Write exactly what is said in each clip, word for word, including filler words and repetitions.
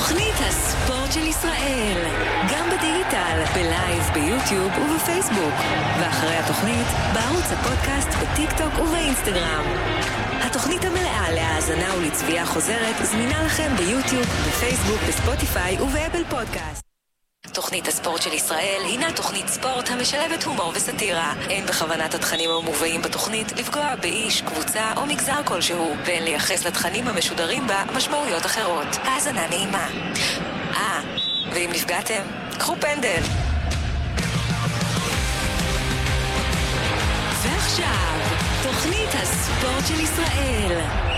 תוכנית הספורט של ישראל, גם בדיגיטל, בלייב, ביוטיוב ובפייסבוק, ואחרי התוכנית בערוץ הפודקאסט, בטיק טוק ובאינסטגרם. התוכנית המלאה להאזנה ולצפייה חוזרת זמינה לכם ביוטיוב, בפייסבוק, בספוטיפיי ובאפל פודקאסט. תוכנית הספורט של ישראל הינה תוכנית ספורט המשלבת הומור וסטירה. אין בכוונת התכנים המובאים בתוכנית לפגוע באיש, קבוצה או מגזר כלשהו, ואין לייחס לתכנים המשודרים בה משמעויות אחרות. האזנה נעימה. אה, ואם נפגעתם, קחו פנדל. ועכשיו, תוכנית הספורט של ישראל.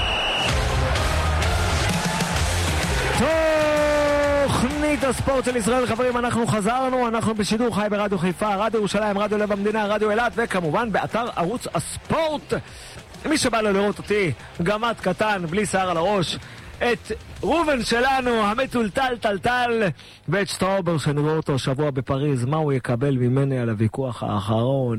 תוכנית הספורט של ישראל, חברים, אנחנו חזרנו, אנחנו בשידור חי ברדיו חיפה, רדיו ירושלים, רדיו לב המדינה, רדיו אילת, וכמובן באתר ערוץ הספורט. מי שבא לו לראות אותי, גמד קטן, בלי שיער על הראש, את רובן שלנו, המטולטל טלטל, ואת שטראובר שנראה אותו שבוע בפריז, מה הוא יקבל ממני על הוויכוח האחרון?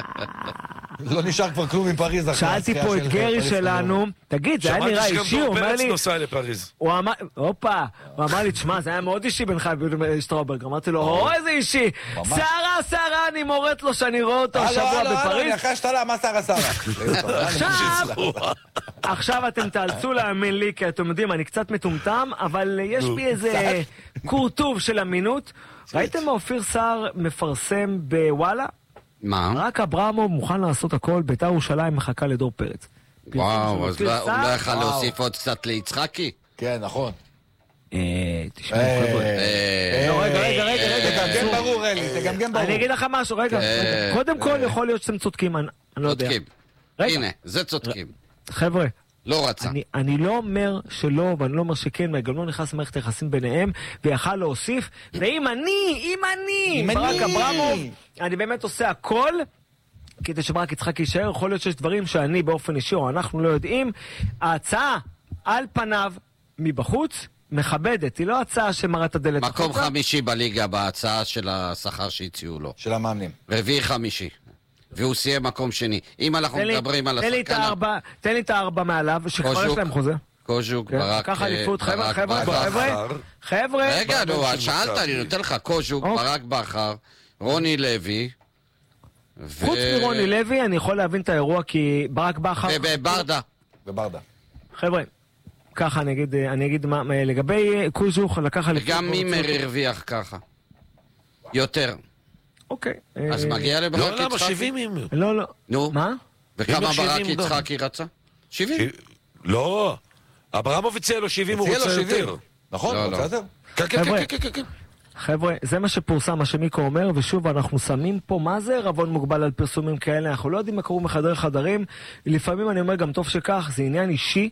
לא נשאר כבר כלום מפריז. שאלתי פה את גרי שלנו, תגיד, זה היה נראה אישי, הוא אומר לי... נוסע לפריז. הוא אמר, הופה, הוא אמר לי, תשמע, זה היה מאוד אישי בינך ושטראוברג. אמרתי לו, או, איזה אישי, שערה, שערה, אני מורת לו שאני רואה אותו שבוע בפריז. אני אחרי שתלה, מה שערה, שערה? עכשיו, עכשיו אתם תאלצו להאמין לי, כי אתם יודעים, אני קצת מטומטם, אבל יש בי איזה קורטוב של אמינות. ראיתם מה אופיר סער מפרסם בוואלה? מה? רק אברמוב מוכן לעשות הכל, בית"ר ירושלים מחכה לדור פרץ. וואו, אז הוא לא יכל להוסיף עוד קצת ליצחקי? כן, נכון. תשמעו, חבר'ה. לא, רגע, רגע, רגע, רגע. תגמגם ברור, אלי, תגמגם ברור. אני אגיד לך משהו, רגע. קודם כל יכול להיות שאתם צודקים, אני לא יודע. צודקים. הנה, זה צודקים. חבר'ה. לא רצה. אני, אני לא אומר שלא, ואני לא אומר שכן, וגם לא נכנס למערכת היחסים ביניהם, ויכל להוסיף, ואם אני, אם אני, ברק אברמוב, אני באמת עושה הכל, כדי שברק יצחק יישאר, יכול להיות שיש דברים שאני באופן אישי, או אנחנו לא יודעים, ההצעה על פניו, מבחוץ, מכבדת, היא לא הצעה שמראה את הדלת. מקום חמישי בליגה, בהצעה של השכר שהציעו לו. של המאמנים. רביעי חמישי. והוא סיים מקום שני. אם אנחנו מדברים על השחקן... תן לי את הארבע מעליו, שכבר יש להם חוזה. קוז'וק, ברק... ככה אליפות, חבר'ה, חבר'ה, חבר'ה. רגע, נו, שאלת, אני נותן לך קוז'וק, ברק בכר, רוני לוי... חוץ מרוני לוי, אני יכול להבין את האירוע, כי ברק בכר... וברדה. וברדה. חבר'ה, ככה אני אגיד, אני אגיד מה, לגבי קוז'וק, לקח אליפות... גם מימר הרוויח ככה. יותר. אוקיי. אז מגיע לברק יצחקי? לא, למה שבעים אם... לא, לא. נו. מה? וכמה ברק יצחקי רצה? שבעים? לא. אברמוב הציע לו שבעים, הוא רוצה יותר. נכון, הוא רוצה יותר. כן, כן, כן, כן. חבר'ה, זה מה שפורסם, מה שמיקו אומר, ושוב, אנחנו שמים פה, מה זה רבון מוגבל על פרסומים כאלה? אנחנו לא יודעים מה קרו מחדר חדרים. לפעמים אני אומר גם טוב שכך, זה עניין אישי.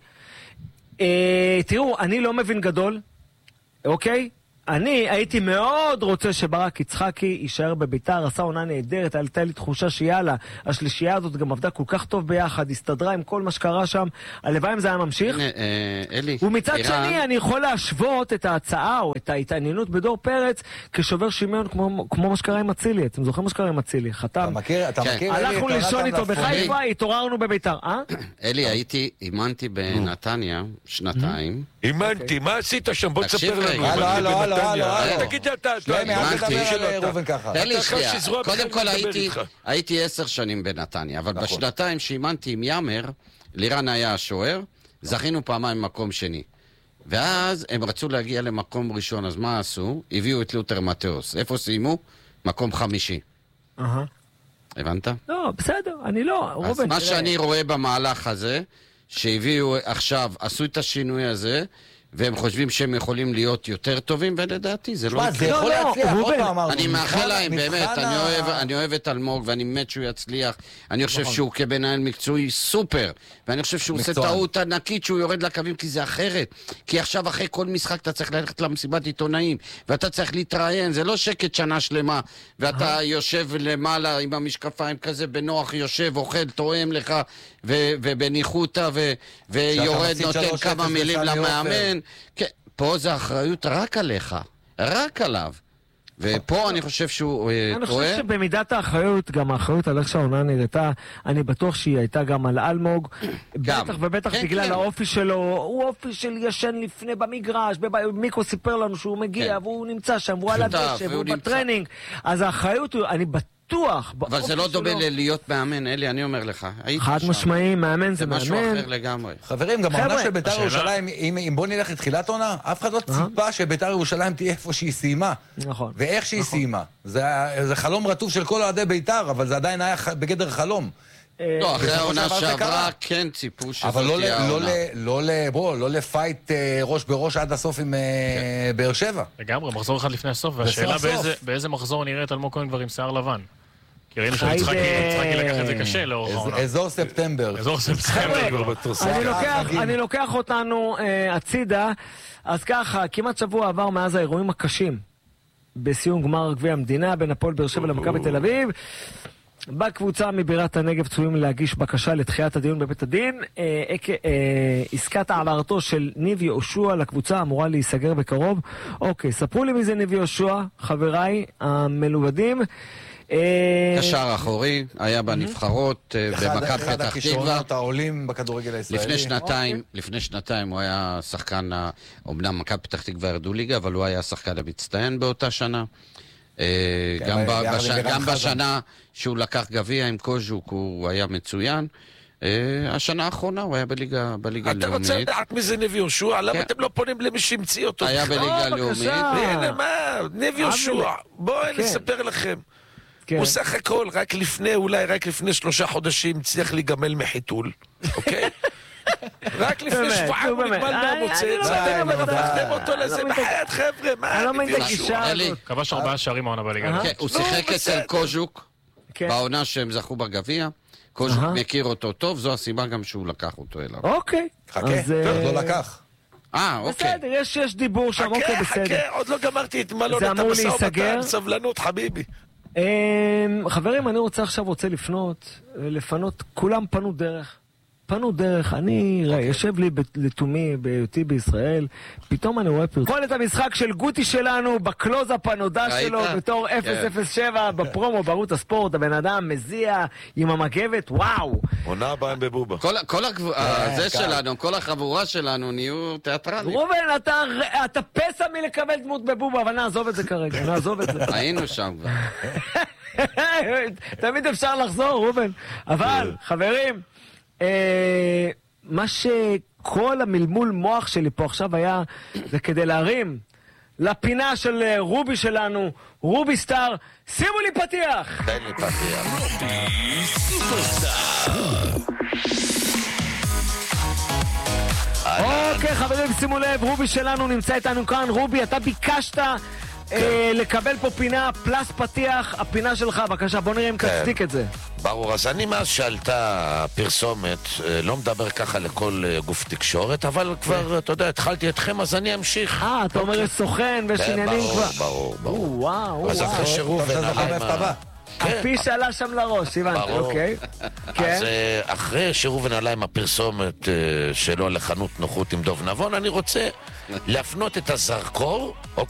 תראו, אני לא מבין גדול, אוקיי? אני הייתי מאוד רוצה שברק יצחקי יישאר בביתר, עשה עונה נהדרת, הייתה לי תחושה שיאללה, השלישייה הזאת גם עבדה כל כך טוב ביחד, הסתדרה עם כל מה שקרה שם, הלוואי אם זה היה ממשיך. הנה, אלי. ומצד שני, אני יכול להשוות את ההצעה או את ההתעניינות בדור פרץ כשובר שמיון כמו מה שקרה עם אצילי. אתם זוכרים מה שקרה עם אצילי? חתם. אתה מכיר, אתה מכיר, אלי? הלכנו לישון איתו בחיפה, התעוררנו בביתר, אה? אלי, הייתי, אימנתי בנתניה שנתיים. אימנתי, מה עשית שם? בוא תספר לנו. הלו, הלו, הלו, הלו. תגיד אתה, תן לי שנייה, קודם כל הייתי עשר שנים בנתניה, אבל בשנתיים שאימנתי עם יאמר, לירן היה השוער, זכינו פעמיים מקום שני. ואז הם רצו להגיע למקום ראשון, אז מה עשו? הביאו את לותר מתאוס. איפה סיימו? מקום חמישי. הבנת? לא, בסדר, אני לא. אז מה שאני רואה במהלך הזה, שהביאו עכשיו, עשו את השינוי הזה, והם חושבים שהם יכולים להיות יותר טובים, ולדעתי זה לא יקרה. זה יכול להצליח, עוד פעם אמרנו. אני מאחל להם, באמת, אני אוהב את אלמוג, ואני מת שהוא יצליח. אני חושב שהוא כבנהל מקצועי סופר, ואני חושב שהוא עושה טעות ענקית שהוא יורד לקווים, כי זה אחרת. כי עכשיו אחרי כל משחק אתה צריך ללכת למסיבת עיתונאים, ואתה צריך להתראיין, זה לא שקט שנה שלמה, ואתה יושב למעלה עם המשקפיים כזה בנוח, יושב, אוכל, תואם לך, ובניחותה, ויורד נותן כמה מילים למאמן. פה זה אחריות רק עליך, רק עליו. ופה אני חושב שהוא אני טועה. חושב שבמידת האחריות, גם האחריות על איך שהעונה נראתה, אני בטוח שהיא הייתה גם על אלמוג. בטח ובטח בגלל האופי שלו, הוא אופי של ישן לפני במגרש, מיקו סיפר לנו שהוא מגיע, והוא נמצא שם, והוא על הדשא, והוא בטרנינג. אז האחריות, אני בטוח. אבל זה לא דומה להיות מאמן, אלי, אני אומר לך. חד משמעי, מאמן זה מאמן. זה משהו אחר לגמרי. חברים, גם העונה של בית"ר ירושלים, אם בוא נלך לתחילת עונה, אף אחד לא ציפה שבית"ר ירושלים תהיה איפה שהיא סיימה. נכון. ואיך שהיא סיימה. זה חלום רטוב של כל אוהדי בית"ר, אבל זה עדיין היה בגדר חלום. לא, אחרי העונה שעברה כן ציפו שזאת תהיה העונה. אבל לא לפייט ראש בראש עד הסוף עם באר שבע. לגמרי, מחזור אחד לפני הסוף, והשאלה באיזה מחזור נראית אלמוג כהן כבר עם שיער לבן. כי ראינו שיצחקי לקח את זה קשה לאורך העונה. אזור ספטמבר. אזור ספטמבר. אני לוקח אותנו הצידה, אז ככה, כמעט שבוע עבר מאז האירועים הקשים בסיום גמר גביע המדינה בין הפועל באר שבע למכבי תל אביב. בקבוצה מבירת הנגב צפויים להגיש בקשה לתחיית הדיון בבית הדין. עסקת העברתו של ניב יהושע לקבוצה אמורה להיסגר בקרוב. אוקיי, ספרו לי מי זה ניב יהושע, חבריי המלומדים. קשר אחורי, היה בנבחרות במכבי פתח תקווה. אחד הכישרונות העולים בכדורגל הישראלי. לפני שנתיים, לפני שנתיים הוא היה שחקן, אומנם מכבי פתח תקווה ירדו ליגה, אבל הוא היה שחקן המצטיין באותה שנה. גם בשנה שהוא לקח גביע עם קוז'וק הוא היה מצוין. השנה האחרונה הוא היה בליגה לאומית. אתה רוצה לדעת מי זה ניב יהושע? למה אתם לא פונים למי שהמציא אותו? היה בליגה לאומית. הנה מה, ניב יהושע, בואו נספר לכם. הוא סך הכל רק לפני, אולי רק לפני שלושה חודשים הצליח להיגמל מחיתול, אוקיי? רק לפני שבועיים הוא נגמל מהמוצץ. אתם הפכתם אותו לזה בחייאת חבר'ה, מה? אני לא מבין את הגישה הזאת. כבש ארבעה שערים העונה בליגה. הוא שיחק אצל קוז'וק בעונה שהם זכו בגביע. קוז'וק מכיר אותו טוב, זו הסיבה גם שהוא לקח אותו אליו. אוקיי. חכה, לא לקח. אה, אוקיי. בסדר, יש דיבור שם, אוקיי, בסדר. חכה, עוד לא גמרתי את מלון, אתה משא ומתן, סבלנות, חביבי. חברים, אני רוצה עכשיו רוצה לפנות, לפנות, כולם פנו דרך. פנו דרך, אני okay. יושב לי לתומי בהיותי בישראל, פתאום אני רואה פרסום. כל את המשחק של גוטי שלנו בקלוזאפ הנודע שלו בתור אפס אפס שבע בפרומו בערוץ הספורט, הבן אדם מזיע עם המגבת, וואו. עונה הבאה בבובה. כל זה שלנו, כל החבורה שלנו נהיו תיאטרלים. רובן, אתה פסע מלקבל דמות בבובה, אבל נעזוב את זה כרגע, נעזוב את זה. היינו שם כבר. תמיד אפשר לחזור, רובן. אבל, חברים, מה שכל המלמול מוח שלי פה עכשיו היה זה כדי להרים לפינה של רובי שלנו, רובי סטאר. שימו לי פתיח. תן לי פתיח. רובי סופרסטאר. אוקיי חברים, שימו לב, רובי שלנו נמצא איתנו כאן. רובי, אתה ביקשת לקבל פה פינה פלס פתיח, הפינה שלך, בבקשה, בוא נראה אם תצדיק את זה. ברור, אז אני מאז שעלתה פרסומת, לא מדבר ככה לכל גוף תקשורת, אבל כבר, אתה יודע, התחלתי אתכם, אז אני אמשיך. אה, אתה אומר סוכן ויש עניינים כבר. ברור, ברור. וואו, וואו. אז אחרי שרוב ונעליים... הפיש עלה שם לראש, הבנתי, אוקיי. אז אחרי שראובן עלה עם הפרסומת שלו לחנות נוחות עם דוב נבון, אני רוצה להפנות את הזרקור, אוקיי?